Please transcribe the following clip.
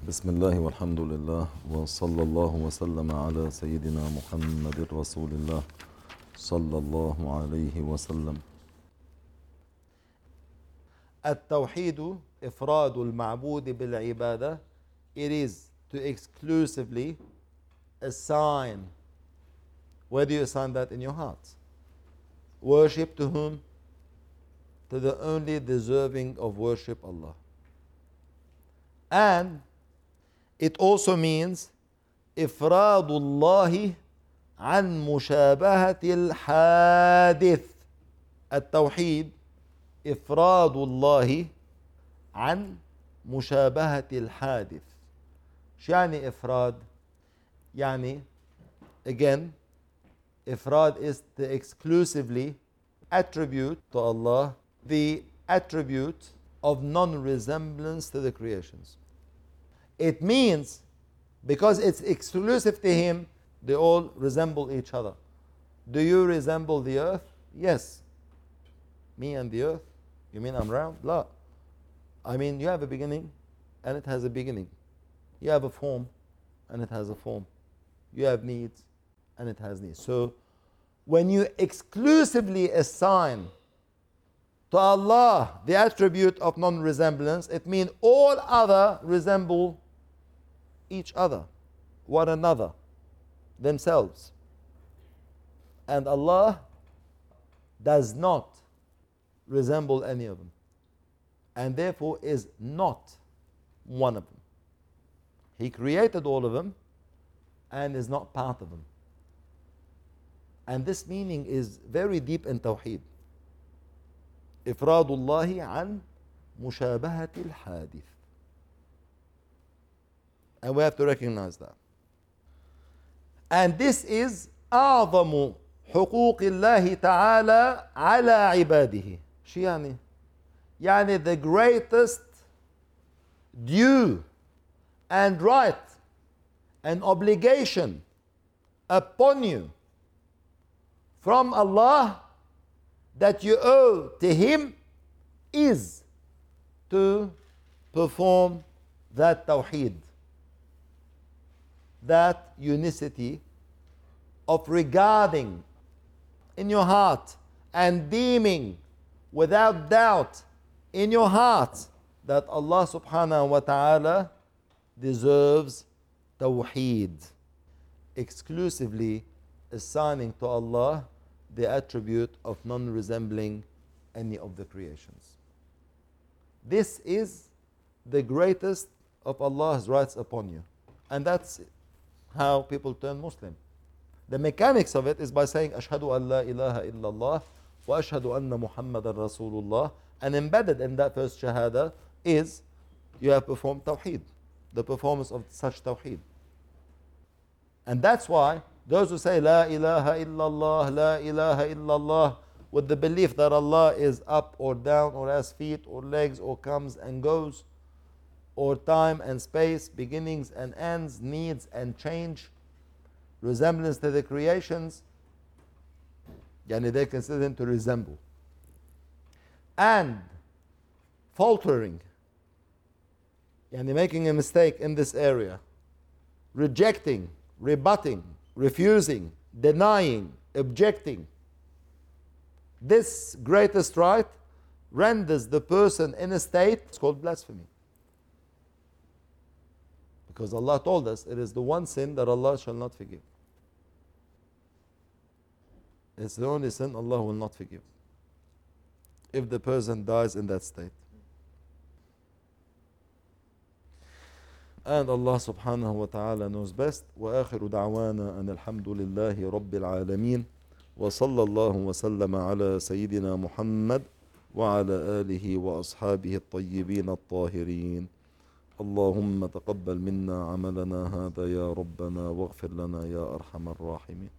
بسم الله والحمد لله وصلى الله وسلم على سيدنا محمد رسول الله صلى الله عليه وسلم. التوحيد إفراد المعبود بالعبادة. It is to exclusively assign. Where do you assign that? In your heart. Worship to whom? To the only deserving of worship, Allah. And it also means إفراد الله عن مشابهة الحادث. التوحيد إفراد الله عن مشابهة الحادث. شو يعني إفراد؟ يعني again إفراد is to exclusively attribute to Allah the attribute of non-resemblance to the creations. It means because it's exclusive to Him, they all resemble each other. Do you resemble the earth? Yes. Me and the earth? You mean I'm round? La. I mean you have a beginning and it has a beginning. You have a form and it has a form. You have needs and it has needs. So when you exclusively assign to Allah the attribute of non-resemblance, it means all other resemble each other, one another, themselves. And Allah does not resemble any of them, and therefore is not one of them. He created all of them and is not part of them. And this meaning is very deep in Tawheed. إفراد الله عن مشابهة الحادث. And we have to recognize that. And this is أعظم حقوق الله تعالى على عباده. شو يعني؟ يعني the greatest due and right and obligation upon you from Allah that you owe to Him is to perform that tawheed, that unicity of regarding in your heart and deeming without doubt in your heart that Allah subhanahu wa ta'ala deserves tawheed, exclusively assigning to Allah the attribute of non-resembling any of the creations. This is the greatest of Allah's rights upon you. And that's how people turn Muslim. The mechanics of it is by saying Ashhadu an la ilaha illallah wa ashhadu anna Muhammadan Rasulullah, and embedded in that first shahada is you have performed tawheed, the performance of such tawheed. And that's why those who say La ilaha illallah, La ilaha illallah, with the belief that Allah is up or down or has feet or legs or comes and goes, or time and space, beginnings and ends, needs and change, resemblance to the creations, yani they consider them to resemble. And faltering, yani making a mistake in this area, rejecting, rebutting, refusing, denying, objecting. This greatest right renders the person in a state, it's called blasphemy. Because Allah told us it is the one sin that Allah shall not forgive. It's the only sin Allah will not forgive if the person dies in that state. And Allah subhanahu wa ta'ala knows best. وآخر دعوانا أن الحمد لله رب العالمين وصلى الله وسلم على سيدنا محمد وعلى آله وأصحابه الطيبين الطاهرين. اللهم تقبل منا عملنا هذا يا ربنا واغفر لنا يا أرحم الراحمين.